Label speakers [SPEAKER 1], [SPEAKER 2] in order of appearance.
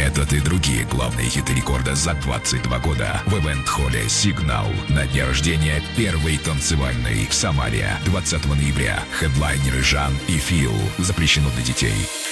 [SPEAKER 1] Этот и другие главные хиты рекорда за 22 года в ивент-холле «Сигнал» на дне рождения первой танцевальной в Самаре 20 ноября. Хедлайнеры Жан и Фил. Запрещено для детей.